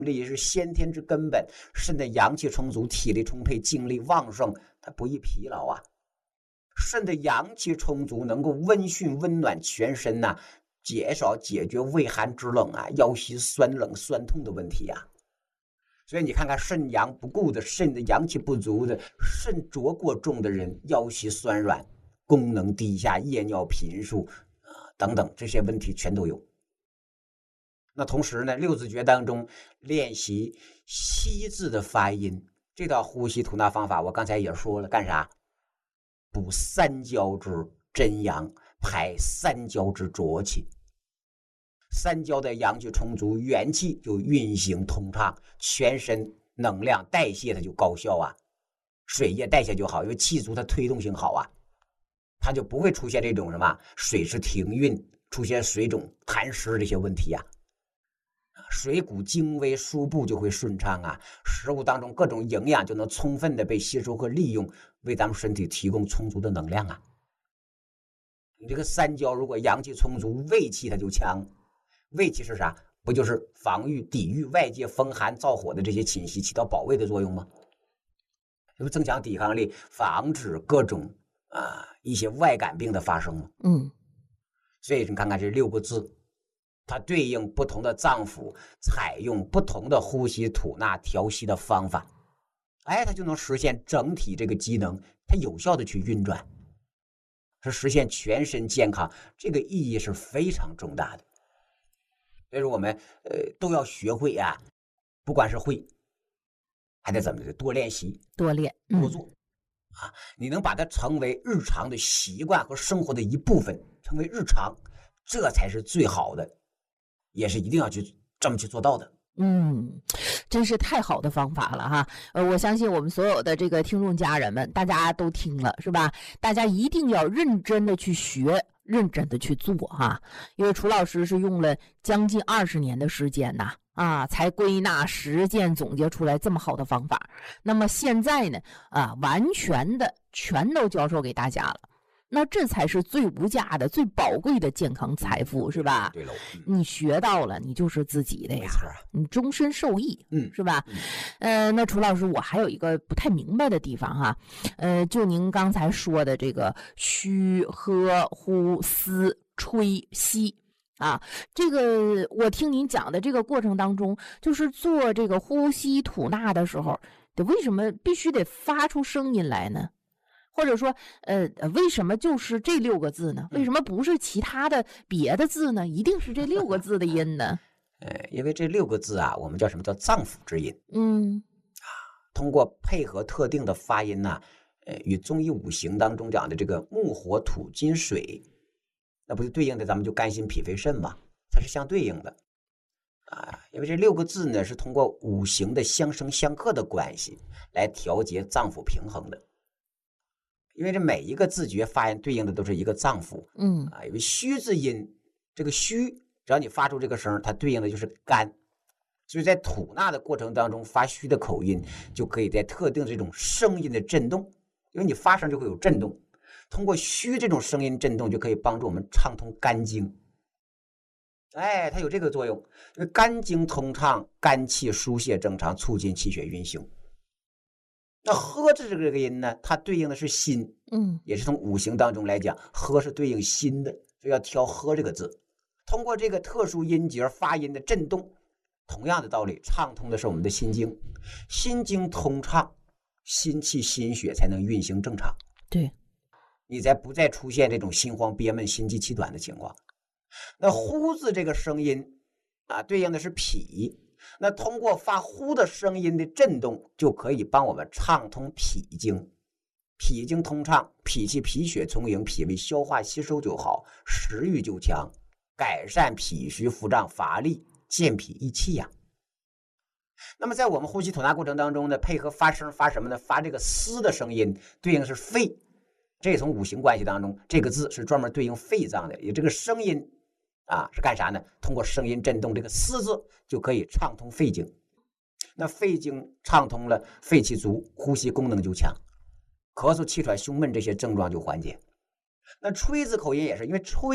这也是先天之根本。肾的阳气充足，体力充沛，精力旺盛，它不易疲劳啊。肾的阳气充足，能够温煦温暖全身呐、解决畏寒肢冷啊、腰膝酸冷酸痛的问题啊。所以你看看肾阳不顾的、肾的阳气不足的、肾浊过重的人，腰膝酸软、功能低下、夜尿频数等等这些问题全都有。那同时呢，六字诀当中练习息字的发音，这套呼吸吐纳方法我刚才也说了，干啥？补三焦之真阳，排三焦之浊气。三焦的阳气充足，元气就运行通畅，全身能量代谢它就高效啊，水液代谢就好，因为气足它推动性好啊，它就不会出现这种什么水湿停运、出现水肿、痰湿这些问题啊。水谷精微输布就会顺畅啊，食物当中各种营养就能充分的被吸收和利用，为咱们身体提供充足的能量啊。你这个三焦如果阳气充足，胃气它就强。胃气是啥？不就是防御、抵御外界风寒燥火的这些侵袭，起到保卫的作用吗？这不增强抵抗力，防止各种一些外感病的发生吗？所以你看看这6个字，它对应不同的脏腑，采用不同的呼吸吐纳调息的方法，它就能实现整体这个机能，它有效的去运转，是实现全身健康，这个意义是非常重大的。所以说我们都要学会啊，不管是会，还得怎么的多练习、 多练、 多做你能把它成为日常的习惯和生活的一部分，成为日常，这才是最好的，也是一定要去这么去做到的。 真是太好的方法了哈！我相信我们所有的这个听众家人们，大家都听了是吧？大家一定要认真的去学，认真的去做哈！因为楚老师是用了将近20年的时间呐，才归纳实践总结出来这么好的方法。那么现在呢，完全的全都教授给大家了。那这才是最无价的、最宝贵的健康财富，是吧？ 对喽， 你学到了，你就是自己的呀，你终身受益，是吧？那楚老师，我还有一个不太明白的地方哈，就您刚才说的这个虚、喝、呼、思、吹、吸这个我听您讲的这个过程当中，就是做这个呼吸吐纳的时候，为什么必须得发出声音来呢？或者说，为什么就是这6个字呢？为什么不是其他的别的字呢？一定是这6个字的音呢？ 因为这6个字我们叫什么？叫脏腑之音。通过配合特定的发音与中医五行当中讲的这个木火土金水，那不是对应的咱们就肝心脾肺肾嘛？它是相对应的因为这6个字呢是通过五行的相生相克的关系来调节脏腑平衡的。因为这每一个字诀发音对应的都是一个脏腑，因为虚字音，这个虚只要你发出这个声，它对应的就是肝，所以在吐纳的过程当中发虚的口音，就可以在特定这种声音的震动，因为你发声就会有震动，通过虚这种声音震动就可以帮助我们畅通肝经，它有这个作用，因为肝经通畅，肝气疏泄正常，促进气血运行。那喝这个音呢，它对应的是心，也是从五行当中来讲，喝是对应心的，所以要挑喝这个字。通过这个特殊音节发音的震动，同样的道理，畅通的是我们的心经，心经通畅，心气心血才能运行正常， 对， 你才不再出现这种心慌憋闷、心悸气短的情况。那呼字这个声音对应的是脾。那通过发呼的声音的震动，就可以帮我们畅通脾经，脾经通畅，脾气脾血充盈，脾胃消化吸收就好，食欲就强，改善脾虚腹胀乏力，健脾益气呀。那么在我们呼吸吐纳过程当中呢，配合发声发什么呢？发这个嘶的声音，对应是肺，这也从五行关系当中，这个字是专门对应肺脏的，也这个声音是干啥呢？通过声音震动这个嘶字就可以畅通肺经，那肺经畅通了，肺气足，呼吸功能就强，咳嗽气喘胸闷这些症状就缓解。那吹字口音也是，因为吹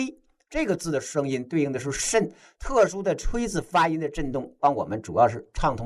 这个字的声音对应的是肾，特殊的吹字发音的震动，帮我们主要是畅通。